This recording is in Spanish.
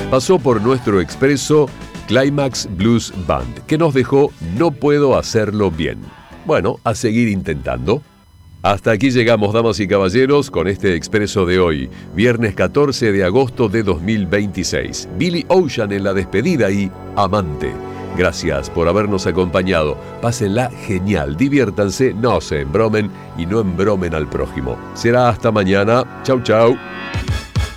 pasó por nuestro expreso Climax Blues Band, que nos dejó No puedo hacerlo bien. Bueno, a seguir intentando. Hasta aquí llegamos, damas y caballeros, con este expreso de hoy, viernes 14 de agosto de 2026. Billy Ocean en la despedida y Amante. Gracias por habernos acompañado. Pásenla genial, diviértanse, no se embromen y no embromen al prójimo. Será hasta mañana. Chau, chau.